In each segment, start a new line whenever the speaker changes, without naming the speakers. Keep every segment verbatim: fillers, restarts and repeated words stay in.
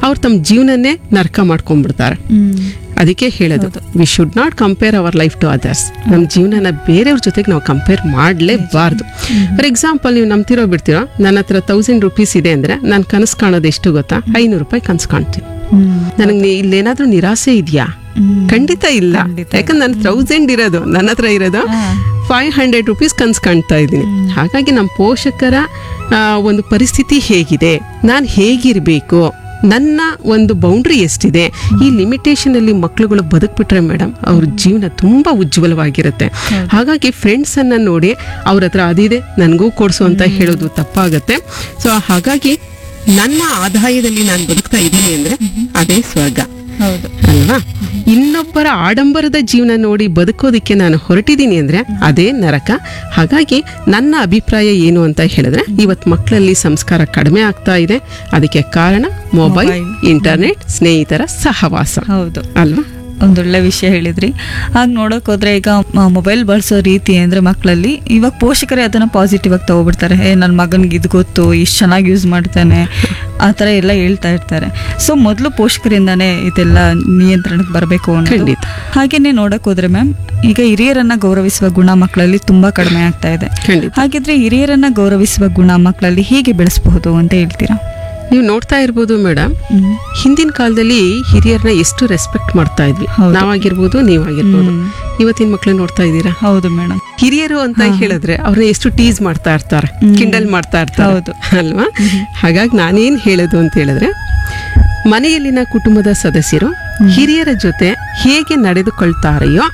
ಅವ್ರು ತಮ್ಮ ಜೀವನನೇ ನರಕ ಮಾಡ್ಕೊಂಡ್ಬಿಡ್ತಾರೆ. ಅದಕ್ಕೆ ಹೇಳೋದು, we should not compare our life to others. ನಮ್ಮ ಜೀವನನ ಬೇರೆಯವ್ರ ಜೊತೆಗೆ ನಾವು ಕಂಪೇರ್ ಮಾಡಲೇಬಾರ್ದು. ಫಾರ್ ಎಕ್ಸಾಂಪಲ್, ನೀವು ನಂಬ್ತಿರೋ ಬಿಡ್ತಿರೋ, ನನ್ನ ಹತ್ರ ತೌಸಂಡ್ ರುಪೀಸ್ ಇದೆ ಅಂದ್ರೆ ನಾನು ಕನಸು ಕಾಣೋದು ಎಷ್ಟು ಗೊತ್ತಾ? ಐನೂರು ರೂಪಾಯಿ ಕನಸು ಕಾಣ್ತೀನಿ. ನನಗೆ ಇಲ್ಲೇನಾದ್ರೂ ನಿರಾಸೆ ಇದೆಯಾ? ಖಂಡಿತ ಇಲ್ಲ. ಯಾಕಂದ್ರೆ ನನ್ನ ತೌಸಂಡ್ ಇರೋದು, ನನ್ನ ಹತ್ರ ಇರೋದು ಫೈವ್ ಹಂಡ್ರೆಡ್ ರುಪೀಸ್ ಕನ್ಸ್ ಕಾಣ್ತಾ ಇದ್ದೀನಿ. ಹಾಗಾಗಿ ನಮ್ಮ ಪೋಷಕರ ಒಂದು ಪರಿಸ್ಥಿತಿ ಹೇಗಿದೆ, ನಾನು ಹೇಗಿರ್ಬೇಕು, ನನ್ನ ಒಂದು ಬೌಂಡ್ರಿ ಎಷ್ಟಿದೆ, ಈ ಲಿಮಿಟೇಷನ್ ಅಲ್ಲಿ ಮಕ್ಳುಗಳು ಬದುಕ್ಬಿಟ್ರೆ ಮೇಡಮ್ ಅವ್ರ ಜೀವನ ತುಂಬಾ ಉಜ್ವಲವಾಗಿರುತ್ತೆ. ಹಾಗಾಗಿ ಫ್ರೆಂಡ್ಸ್ ಅನ್ನ ನೋಡಿ ಅವ್ರ ಹತ್ರ ಅದಿದೆ ನನಗೂ ಕೊಡ್ಸು ಅಂತ ಹೇಳೋದು ತಪ್ಪಾಗತ್ತೆ. ಸೊ ಹಾಗಾಗಿ ನನ್ನ ಆದಾಯದಲ್ಲಿ ನಾನು ಬದುಕ್ತಾ ಇದ್ದೀನಿ ಅಂದ್ರೆ ಅದೇ ಸ್ವರ್ಗ.
ಹೌದು
ಅಲ್ವಾ? ಇನ್ನೊಬ್ಬರ ಆಡಂಬರದ ಜೀವನ ನೋಡಿ ಬದುಕೋದಿಕ್ಕೆ ನಾನು ಹೊರಟಿದ್ದೀನಿ ಅಂದ್ರೆ ಅದೇ ನರಕ. ಹಾಗಾಗಿ ನನ್ನ ಅಭಿಪ್ರಾಯ ಏನು ಅಂತ ಹೇಳಿದ್ರೆ, ಇವತ್ತು ಮಕ್ಕಳಲ್ಲಿ ಸಂಸ್ಕಾರ ಕಡಿಮೆ ಆಗ್ತಾ ಇದೆ. ಅದಕ್ಕೆ ಕಾರಣ ಮೊಬೈಲ್, ಇಂಟರ್ನೆಟ್, ಸ್ನೇಹಿತರ ಸಹವಾಸ.
ಹೌದು
ಅಲ್ವಾ?
ಒಂದೊಳ್ಳೆ ವಿಷಯ ಹೇಳಿದ್ರಿ. ಹಾಗೆ ನೋಡೋಕೆ ಹೋದ್ರೆ ಈಗ ಮೊಬೈಲ್ ಬಳಸೋ ರೀತಿ ಅಂದರೆ ಮಕ್ಕಳಲ್ಲಿ ಇವಾಗ ಪೋಷಕರೇ ಅದನ್ನು ಪಾಸಿಟಿವ್ ಆಗಿ ತಗೋಬಿಡ್ತಾರೆ. ಏ ನನ್ನ ಮಗನಿಗೆ ಇದು ಗೊತ್ತು, ಇಷ್ಟು ಚೆನ್ನಾಗಿ ಯೂಸ್ ಮಾಡ್ತಾನೆ, ಆ ಥರ ಎಲ್ಲ ಹೇಳ್ತಾ ಇರ್ತಾರೆ. ಸೊ ಮೊದಲು ಪೋಷಕರಿಂದಾನೇ ಇದೆಲ್ಲ ನಿಯಂತ್ರಣಕ್ಕೆ ಬರಬೇಕು ಅನ್ನೋದು. ಹಾಗೇನೆ ನೋಡೋಕೆ ಹೋದ್ರೆ ಮ್ಯಾಮ್, ಈಗ ಹಿರಿಯರನ್ನ ಗೌರವಿಸುವ ಗುಣ ಮಕ್ಕಳಲ್ಲಿ ತುಂಬಾ ಕಡಿಮೆ ಆಗ್ತಾ ಇದೆ. ಹಾಗಿದ್ರೆ ಹಿರಿಯರನ್ನ ಗೌರವಿಸುವ ಗುಣ ಮಕ್ಕಳಲ್ಲಿ ಹೇಗೆ ಬೆಳೆಸಬಹುದು ಅಂತ ಹೇಳ್ತೀರಾ?
ನೀವು ನೋಡ್ತಾ ಇರ್ಬೋದು ಮೇಡಮ್, ಹಿಂದಿನ ಕಾಲದಲ್ಲಿ ಹಿರಿಯರನ್ನ ಎಷ್ಟು ರೆಸ್ಪೆಕ್ಟ್ ಮಾಡ್ತಾ ಇದ್ವಿ. ನಾವಾಗಿರ್ಬೋದು, ನೀವಾಗಿರ್ಬೋದು. ಇವತ್ತಿನ ಮಕ್ಳು ನೋಡ್ತಾ ಇದ್ದೀರಾ?
ಹೌದು ಮೇಡಮ್.
ಹಿರಿಯರು ಅಂತ ಹೇಳಿದ್ರೆ ಅವ್ರನ್ನ ಎಷ್ಟು ಟೀಸ್ ಮಾಡ್ತಾ ಇರ್ತಾರೆ, ಕಿಂಡಲ್ ಮಾಡ್ತಾ ಇರ್ತಾರೆ ಅಲ್ವಾ? ಹಾಗಾಗಿ ನಾನೇನ್ ಹೇಳೋದು ಅಂತ ಹೇಳಿದ್ರೆ, ಮನೆಯಲ್ಲಿನ ಕುಟುಂಬದ ಸದಸ್ಯರು ಹಿರಿಯರ ಜೊತೆ ಹೇಗೆ ನಡೆದುಕೊಳ್ತಾರೆಯೋ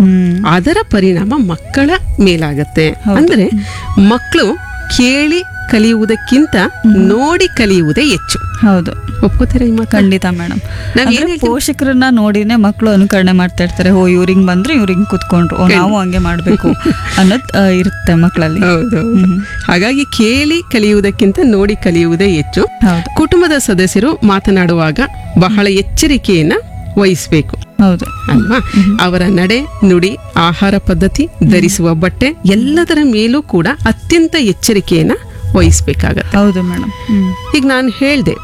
ಅದರ ಪರಿಣಾಮ ಮಕ್ಕಳ ಮೇಲಾಗತ್ತೆ. ಅಂದ್ರೆ ಮಕ್ಕಳು ಕೇಳಿ ಕಲಿಯುವುದಕ್ಕಿಂತ ನೋಡಿ ಕಲಿಯುವುದೇ ಹೆಚ್ಚು.
ಹೌದು,
ಒಪ್ಕೋತೀರಾ?
ಖಂಡಿತ ಮೇಡಮ್. ಪೋಷಕರನ್ನ ನೋಡಿನೇ ಮಕ್ಕಳು ಅನುಕರಣೆ ಮಾಡ್ತಾ ಇರ್ತಾರೆ. ಓ ಇವ್ರಿಂಗ್ ಬಂದ್ರೆ ಇವ್ರಿಂಗ್ ಕುತ್ಕೊಂಡ್ರು, ನಾವು ಹಂಗೆ ಮಾಡ್ಬೇಕು ಅನ್ನೋದ್ ಇರುತ್ತೆ ಮಕ್ಕಳಲ್ಲಿ.
ಹೌದು. ಹಾಗಾಗಿ ಕೇಳಿ ಕಲಿಯುವುದಕ್ಕಿಂತ ನೋಡಿ ಕಲಿಯುವುದೇ ಹೆಚ್ಚು. ಕುಟುಂಬದ ಸದಸ್ಯರು ಮಾತನಾಡುವಾಗ ಬಹಳ ಎಚ್ಚರಿಕೆಯನ್ನ ವಹಿಸಬೇಕು.
ಹೌದು
ಅಲ್ವಾ? ಅವರ ನಡೆ ನುಡಿ, ಆಹಾರ ಪದ್ಧತಿ, ಧರಿಸುವ ಬಟ್ಟೆ ಎಲ್ಲದರ ಮೇಲೂ ಕೂಡ ಅತ್ಯಂತ ಎಚ್ಚರಿಕೆಯನ್ನ ವಹಿಸ್ಬೇಕಾಗತ್ತೆ.
ಹೌದು ಮೇಡಮ್.
ಈಗ ನಾನು ಹೇಳ್ದೆ,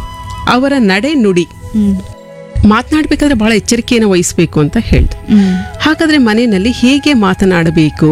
ಅವರ ನಡೆ ನುಡಿ ಮಾತನಾಡ್ಬೇಕಾದ್ರೆ ಬಹಳ ಎಚ್ಚರಿಕೆಯನ್ನು ವಹಿಸ್ಬೇಕು ಅಂತ ಹೇಳ್ದೆ. ಹಾಗಾದ್ರೆ ಮನೆಯಲ್ಲಿ ಹೇಗೆ ಮಾತನಾಡಬೇಕು?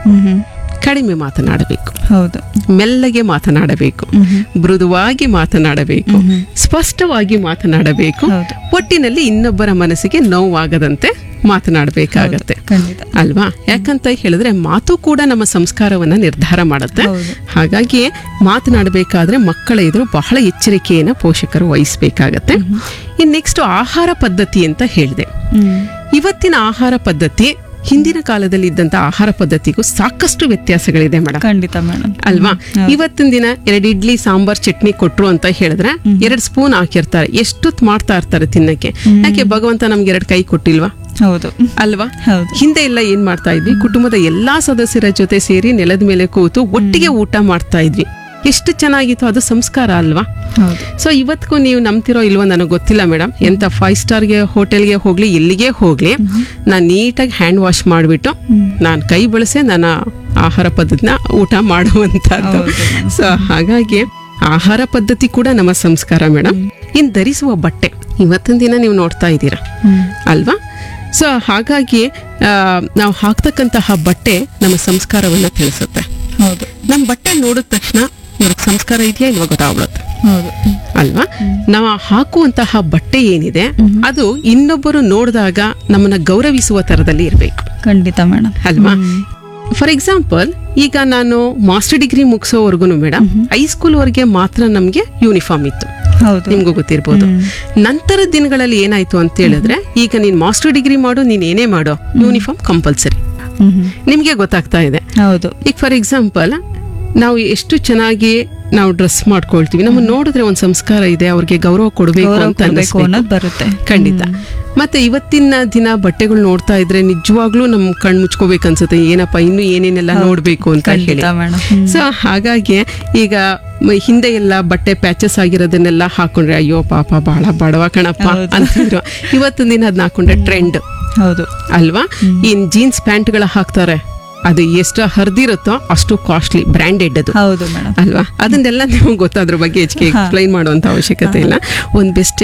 ಕಡಿಮೆ ಮಾತನಾಡಬೇಕು.
ಹೌದು.
ಮೆಲ್ಲಗೆ ಮಾತನಾಡಬೇಕು, ಮೃದುವಾಗಿ ಮಾತನಾಡಬೇಕು, ಸ್ಪಷ್ಟವಾಗಿ ಮಾತನಾಡಬೇಕು. ಒಟ್ಟಿನಲ್ಲಿ ಇನ್ನೊಬ್ಬರ ಮನಸ್ಸಿಗೆ ನೋವಾಗದಂತೆ ಮಾತನಾಡಬೇಕಾಗತ್ತೆ ಅಲ್ವಾ? ಯಾಕಂತ ಹೇಳಿದ್ರೆ ಮಾತು ಕೂಡ ನಮ್ಮ ಸಂಸ್ಕಾರವನ್ನ ನಿರ್ಧಾರ ಮಾಡುತ್ತೆ. ಹಾಗಾಗಿ ಮಾತನಾಡಬೇಕಾದ್ರೆ ಮಕ್ಕಳ ಎದುರು ಬಹಳ ಎಚ್ಚರಿಕೆಯನ್ನ ಪೋಷಕರು ವಹಿಸಬೇಕಾಗತ್ತೆ. ಇನ್ ನೆಕ್ಸ್ಟ್ ಆಹಾರ ಪದ್ಧತಿ ಅಂತ ಹೇಳಿದೆ. ಇವತ್ತಿನ ಆಹಾರ ಪದ್ಧತಿ ಹಿಂದಿನ ಕಾಲದಲ್ಲಿ ಇದ್ದಂತ ಆಹಾರ ಪದ್ಧತಿಗೂ ಸಾಕಷ್ಟು ವ್ಯತ್ಯಾಸಗಳಿದೆ ಮೇಡಮ್.
ಖಂಡಿತ ಮೇಡಮ್.
ಅಲ್ವಾ? ಇವತ್ತಿನ ದಿನ ಎರಡು ಇಡ್ಲಿ ಸಾಂಬಾರ್ ಚಟ್ನಿ ಕೊಟ್ರು ಅಂತ ಹೇಳಿದ್ರೆ ಎರಡ್ ಸ್ಪೂನ್ ಹಾಕಿರ್ತಾರೆ. ಎಷ್ಟೊತ್ತು ಮಾಡ್ತಾ ಇರ್ತಾರೆ ತಿನ್ನಕ್ಕೆ. ಯಾಕೆ ಭಗವಂತ ನಮ್ಗೆ ಎರಡು ಕೈ ಕೊಟ್ಟಿಲ್ವಾ?
ಹೌದು
ಅಲ್ವಾ? ಹಿಂದೆ ಎಲ್ಲ ಏನ್ ಮಾಡ್ತಾ ಇದ್ವಿ, ಕುಟುಂಬದ ಎಲ್ಲಾ ಸದಸ್ಯರ ಜೊತೆ ಸೇರಿ ನೆಲದ ಮೇಲೆ ಕೂತು ಒಟ್ಟಿಗೆ ಊಟ ಮಾಡ್ತಾ ಇದ್ವಿ. ಎಷ್ಟು ಚೆನ್ನಾಗಿತ್ತು, ಅದು ಸಂಸ್ಕಾರ ಅಲ್ವಾ? ಸೊ ಇವತ್ತಿಗೂ ನೀವು ನಂಬ್ತಿರೋ ಇಲ್ವೋ ನನಗೆ ಗೊತ್ತಿಲ್ಲ ಮೇಡಮ್, ಎಂತ ಫೈವ್ ಸ್ಟಾರ್ಗೆ ಹೋಟೆಲ್ಗೆ ಹೋಗ್ಲಿ, ಎಲ್ಲಿಗೆ ಹೋಗ್ಲಿ, ನಾನು ನೀಟಾಗಿ ಹ್ಯಾಂಡ್ ವಾಶ್ ಮಾಡಿಬಿಟ್ಟು ನಾನು ಕೈ ಬಳಸೆ ನನ್ನ ಆಹಾರ ಪದ್ಧತಿನ ಊಟ ಮಾಡುವಂತದ್ದು. ಸೊ ಹಾಗಾಗಿ ಆಹಾರ ಪದ್ಧತಿ ಕೂಡ ನಮ್ಮ ಸಂಸ್ಕಾರ ಮೇಡಮ್. ಇನ್ ಧರಿಸುವ ಬಟ್ಟೆ ಇವತ್ತಿನ ದಿನ ನೀವು ನೋಡ್ತಾ ಇದ್ದೀರಾ ಅಲ್ವಾ? ಸೊ ಹಾಗಾಗಿ ನಾವು ಹಾಕ್ತಕ್ಕಂತಹ ಬಟ್ಟೆ ನಮ್ಮ ಸಂಸ್ಕಾರವನ್ನ ತಿಳಿಸುತ್ತೆ. ನಮ್ಮ ಬಟ್ಟೆ ನೋಡಿದ ತಕ್ಷಣ ಇವ್ರಿಗೆ ಸಂಸ್ಕಾರ ಇದೆಯಾ ಇಲ್ವಾ ಗೊತ್ತಾಗ್ಬಿಡುತ್ತೆ ಅಲ್ವಾ? ನಾವು ಹಾಕುವಂತಹ ಬಟ್ಟೆ ಏನಿದೆ ಅದು ಇನ್ನೊಬ್ಬರು ನೋಡಿದಾಗ ನಮ್ಮನ್ನ ಗೌರವಿಸುವ ತರದಲ್ಲಿ ಇರ್ಬೇಕು.
ಖಂಡಿತ ಮೇಡಮ್.
ಅಲ್ವಾ? ಫಾರ್ ಎಕ್ಸಾಂಪಲ್, ಈಗ ನಾನು ಮಾಸ್ಟರ್ ಡಿಗ್ರಿ ಮುಗಿಸೋವರೆಗೂ ಮೇಡಮ್ ಹೈಸ್ಕೂಲ್ ವರೆಗೆ ಮಾತ್ರ ನಮ್ಗೆ ಯೂನಿಫಾರ್ಮ್ ಇತ್ತು. ನಿಮ್ಗೂ ಗೊತ್ತಿರ್ಬೋದು. ನಂತರದ ದಿನಗಳಲ್ಲಿ ಏನಾಯ್ತು ಅಂತ ಹೇಳಿದ್ರೆ, ಈಗ ನೀನ್ ಮಾಸ್ಟರ್ ಡಿಗ್ರಿ ಮಾಡು, ನೀನ್ ಏನೇ ಮಾಡೋ, ಯೂನಿಫಾರ್ಮ್ ಕಂಪಲ್ಸರಿ. ನಿಮ್ಗೆ ಗೊತ್ತಾಗ್ತಾ ಇದೆ.
ಹೌದು.
ಈಗ ಫಾರ್ ಎಕ್ಸಾಂಪಲ್, ನಾವು ಎಷ್ಟು ಚೆನ್ನಾಗಿ ನಾವು ಡ್ರೆಸ್ ಮಾಡ್ಕೊಳ್ತೀವಿ, ನಮ್ಮ ನೋಡಿದ್ರೆ ಒಂದ್ ಸಂಸ್ಕಾರ ಇದೆ, ಅವ್ರಿಗೆ ಗೌರವ ಕೊಡಬೇಕು ಅಂತ ಅನ್ನೋದು
ಬರುತ್ತೆ.
ಖಂಡಿತ. ಮತ್ತೆ ಇವತ್ತಿನ ದಿನ ಬಟ್ಟೆಗಳು ನೋಡ್ತಾ ಇದ್ರೆ ನಿಜವಾಗ್ಲೂ ನಮ್ ಕಣ್ ಮುಚ್ಕೋಬೇಕು ಅನ್ಸುತ್ತೆ. ಏನಪ್ಪಾ ಇನ್ನು ಏನೇನೆಲ್ಲ ನೋಡ್ಬೇಕು ಅಂತ ಹೇಳಿ. ಸೊ ಹಾಗಾಗಿ ಈಗ ಹಿಂದೆ ಎಲ್ಲ ಬಟ್ಟೆ ಪ್ಯಾಚಸ್ ಆಗಿರೋದನ್ನೆಲ್ಲ ಹಾಕೊಂಡ್ರೆ ಅಯ್ಯೋ ಪಾಪ ಬಹಳ ಬಡವ ಕಣಪ್ಪ ಅಂತಿದ್ರು. ಇವತ್ತಿನ ದಿನ ಅದನ್ನ ಹಾಕೊಂಡ್ರೆ ಟ್ರೆಂಡ್.
ಹೌದು
ಅಲ್ವಾ? ಇನ್ ಜೀನ್ಸ್ ಪ್ಯಾಂಟ್ಗಳ ಹಾಕ್ತಾರೆ, ಅದು ಎಷ್ಟು ಹರಿದಿರುತ್ತೋ ಅಷ್ಟು ಕಾಸ್ಟ್ಲಿ, ಬ್ರ್ಯಾಂಡೆಡ್ ಅದು ಅಲ್ವಾ? ಅದನ್ನೆಲ್ಲ ನಿಮ್ಗೆ ಗೊತ್ತಾದ್ರ ಬಗ್ಗೆ ಹೆಚ್ಚಿಗೆ ಎಕ್ಸ್ಪ್ಲೈನ್ ಮಾಡುವಂತ ಅವಶ್ಯಕತೆ ಇಲ್ಲ. ಒಂದ್ ಬೆಸ್ಟ್